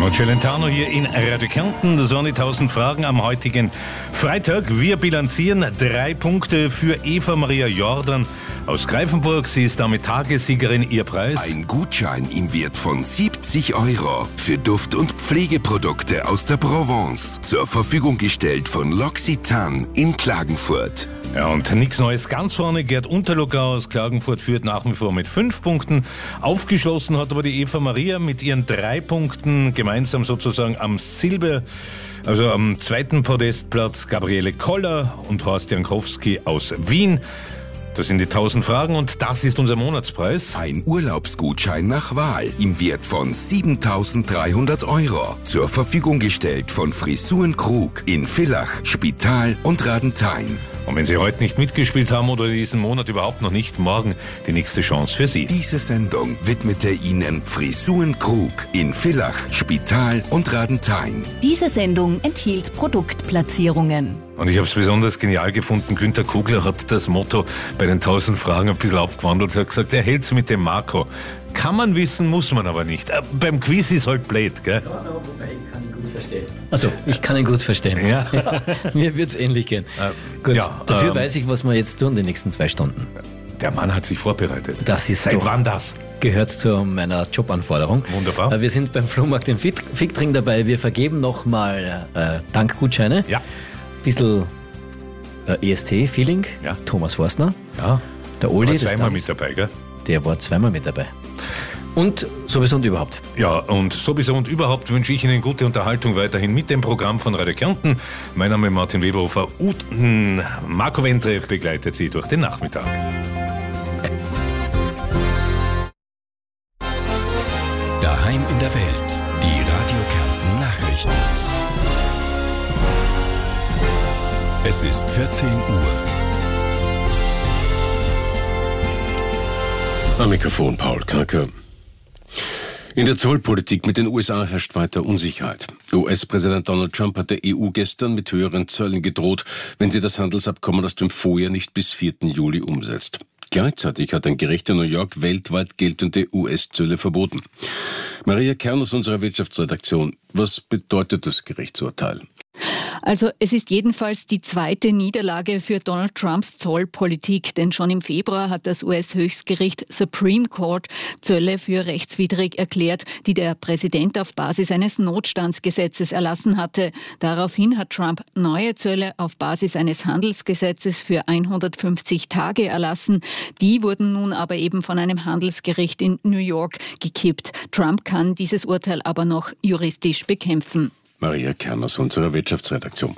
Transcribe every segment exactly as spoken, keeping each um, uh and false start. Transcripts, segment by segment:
Timo Celentano hier in Radio Kärnten. Das waren die tausend Fragen am heutigen Freitag. Wir bilanzieren drei Punkte für Eva Maria Jordan aus Greifenburg. Sie ist damit Tagessiegerin. Ihr Preis? Ein Gutschein im Wert von siebzig Euro für Duft- und Pflegeprodukte aus der Provence. Zur Verfügung gestellt von L'Occitane in Klagenfurt. Ja, und nichts Neues ganz vorne. Gerd Unterluckau aus Klagenfurt führt nach wie vor mit fünf Punkten. Aufgeschlossen hat aber die Eva Maria mit ihren drei Punkten gemeinsam sozusagen am Silber, also am zweiten Podestplatz, Gabriele Koller und Horst Jankowski aus Wien. Das sind die tausend Fragen und das ist unser Monatspreis. Ein Urlaubsgutschein nach Wahl im Wert von siebentausenddreihundert Euro. Zur Verfügung gestellt von Frisuren Krug in Villach, Spital und Radenthein. Und wenn Sie heute nicht mitgespielt haben oder diesen Monat überhaupt noch nicht, morgen die nächste Chance für Sie. Diese Sendung widmete Ihnen Frisuren Krug in Villach, Spital und Radenthein. Diese Sendung enthielt Produktplatzierungen. Und ich habe es besonders genial gefunden. Günter Kugler hat das Motto bei den tausend Fragen ein bisschen abgewandelt. Er hat gesagt, er hält's mit dem Marco. Kann man wissen, muss man aber nicht. Äh, beim Quiz ist halt blöd, gell? Ja, aber wobei, ich kann ihn gut verstehen. Also, ich kann ihn gut verstehen. Ja. Ja, mir wird es ähnlich gehen. Äh, gut, ja, dafür ähm, weiß ich, was wir jetzt tun die nächsten zwei Stunden. Der Mann hat sich vorbereitet. Das ist Seit doch, wann das? Gehört zu meiner Jobanforderung. Wunderbar. Äh, wir sind beim Flohmarkt in Fichtring dabei. Wir vergeben nochmal äh, Dankgutscheine. Ja. Bisschen äh, E S T-Feeling. Ja. Thomas Forstner. Ja. Der Uli. War zweimal des mit dabei, gell? Der war zweimal mit dabei. Und sowieso und überhaupt. Ja, und sowieso und überhaupt wünsche ich Ihnen gute Unterhaltung weiterhin mit dem Programm von Radio Kärnten. Mein Name ist Martin Weberhofer. Und hm, Marco Wentre begleitet Sie durch den Nachmittag. Daheim in der Welt. Die Radio Kärnten Nachrichten. Es ist vierzehn Uhr. Am Mikrofon Paul Kacker. In der Zollpolitik mit den U S A herrscht weiter Unsicherheit. U S-Präsident Donald Trump hat der E U gestern mit höheren Zöllen gedroht, wenn sie das Handelsabkommen aus dem Vorjahr nicht bis vierten Juli umsetzt. Gleichzeitig hat ein Gericht in New York weltweit geltende U S-Zölle verboten. Maria Kern aus unserer Wirtschaftsredaktion. Was bedeutet das Gerichtsurteil? Also es ist jedenfalls die zweite Niederlage für Donald Trumps Zollpolitik, denn schon im Februar hat das U S-Höchstgericht Supreme Court Zölle für rechtswidrig erklärt, die der Präsident auf Basis eines Notstandsgesetzes erlassen hatte. Daraufhin hat Trump neue Zölle auf Basis eines Handelsgesetzes für hundertfünfzig Tage erlassen. Die wurden nun aber eben von einem Handelsgericht in New York gekippt. Trump kann dieses Urteil aber noch juristisch bekämpfen. Maria Kern aus unserer Wirtschaftsredaktion.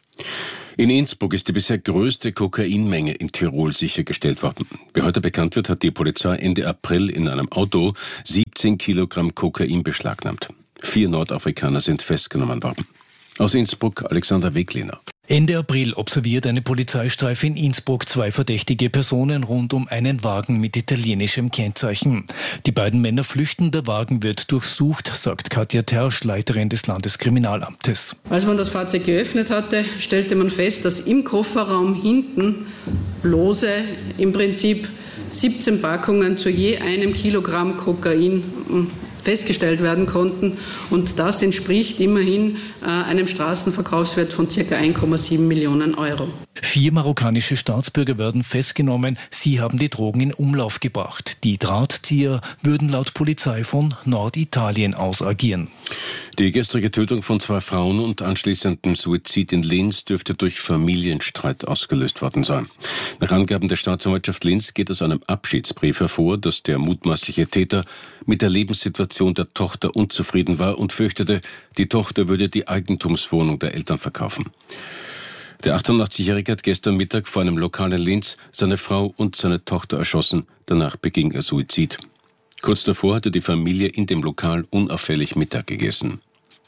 In Innsbruck ist die bisher größte Kokainmenge in Tirol sichergestellt worden. Wie heute bekannt wird, hat die Polizei Ende April in einem Auto siebzehn Kilogramm Kokain beschlagnahmt. Vier Nordafrikaner sind festgenommen worden. Aus Innsbruck Alexander Wegliner. Ende April observiert eine Polizeistreife in Innsbruck zwei verdächtige Personen rund um einen Wagen mit italienischem Kennzeichen. Die beiden Männer flüchten, der Wagen wird durchsucht, sagt Katja Tersch, Leiterin des Landeskriminalamtes. Als man das Fahrzeug geöffnet hatte, stellte man fest, dass im Kofferraum hinten lose im Prinzip siebzehn Packungen zu je einem Kilogramm Kokain festgestellt werden konnten. Und das entspricht immerhin äh, einem Straßenverkaufswert von ca. eins Komma sieben Millionen Euro. Vier marokkanische Staatsbürger werden festgenommen. Sie haben die Drogen in Umlauf gebracht. Die Drahtzieher würden laut Polizei von Norditalien aus agieren. Die gestrige Tötung von zwei Frauen und anschließendem Suizid in Linz dürfte durch Familienstreit ausgelöst worden sein. Nach Angaben der Staatsanwaltschaft Linz geht aus einem Abschiedsbrief hervor, dass der mutmaßliche Täter mit der Lebenssituation der Tochter unzufrieden war und fürchtete, die Tochter würde die Eigentumswohnung der Eltern verkaufen. Der achtundachtzig-Jährige hat gestern Mittag vor einem Lokal in Linz seine Frau und seine Tochter erschossen. Danach beging er Suizid. Kurz davor hatte die Familie in dem Lokal unauffällig Mittag gegessen.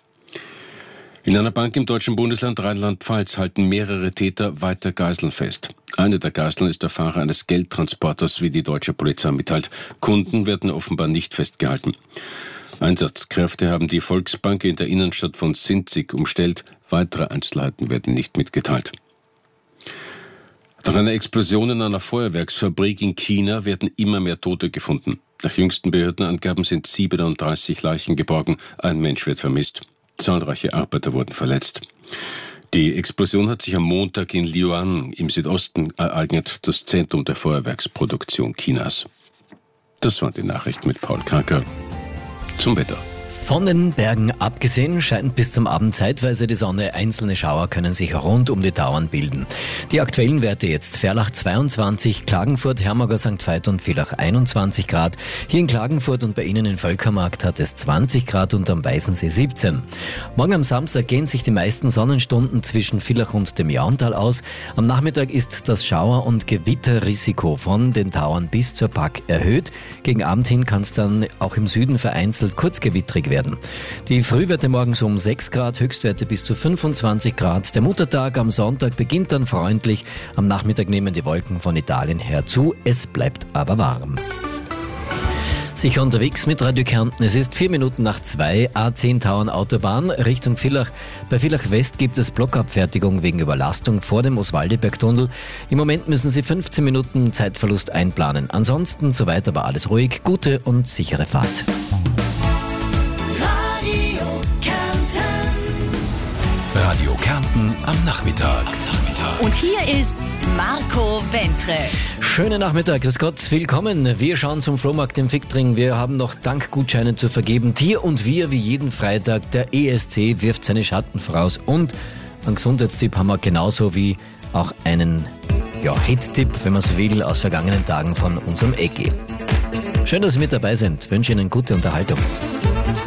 In einer Bank im deutschen Bundesland Rheinland-Pfalz halten mehrere Täter weiter Geiseln fest. Eine der Geiseln ist der Fahrer eines Geldtransporters, wie die deutsche Polizei mitteilt. Kunden werden offenbar nicht festgehalten. Einsatzkräfte haben die Volksbank in der Innenstadt von Sinzig umstellt. Weitere Einzelheiten werden nicht mitgeteilt. Nach einer Explosion in einer Feuerwerksfabrik in China werden immer mehr Tote gefunden. Nach jüngsten Behördenangaben sind siebenunddreißig Leichen geborgen, ein Mensch wird vermisst. Zahlreiche Arbeiter wurden verletzt. Die Explosion hat sich am Montag in Luoyang im Südosten ereignet, das Zentrum der Feuerwerksproduktion Chinas. Das waren die Nachrichten mit Paul Kacker. Zum Wetter. Von den Bergen abgesehen scheint bis zum Abend zeitweise die Sonne. Einzelne Schauer können sich rund um die Tauern bilden. Die aktuellen Werte jetzt: Ferlach zweiundzwanzig, Klagenfurt, Hermagor, Sankt Veit und Villach einundzwanzig Grad. Hier in Klagenfurt und bei Ihnen in Völkermarkt hat es zwanzig Grad und am Weißensee siebzehn. Morgen am Samstag gehen sich die meisten Sonnenstunden zwischen Villach und dem Jauntal aus. Am Nachmittag ist das Schauer- und Gewitterrisiko von den Tauern bis zur Pack erhöht. Gegen Abend hin kann es dann auch im Süden vereinzelt kurzgewittrig werden. Werden. Die Frühwerte morgens um sechs Grad, Höchstwerte bis zu fünfundzwanzig Grad. Der Muttertag am Sonntag beginnt dann freundlich. Am Nachmittag nehmen die Wolken von Italien her zu. Es bleibt aber warm. Sicher unterwegs mit Radio Kärnten. Es ist vier Minuten nach zwei, A zehn Tauern Autobahn Richtung Villach. Bei Villach West gibt es Blockabfertigung wegen Überlastung vor dem Oswaldebergtunnel. Im Moment müssen Sie fünfzehn Minuten Zeitverlust einplanen. Ansonsten soweit aber alles ruhig. Gute und sichere Fahrt. Radio Kärnten am Nachmittag. Und hier ist Marco Wentre. Schönen Nachmittag, grüß Gott, willkommen. Wir schauen zum Flohmarkt im Fichtring. Wir haben noch Dankgutscheine zu vergeben. Tier und wir, wie jeden Freitag. Der E S C wirft seine Schatten voraus. Und einen Gesundheitstipp haben wir genauso wie auch einen ja, Hit-Tipp, wenn man so will, aus vergangenen Tagen von unserem Ecki. Schön, dass Sie mit dabei sind. Ich wünsche Ihnen gute Unterhaltung.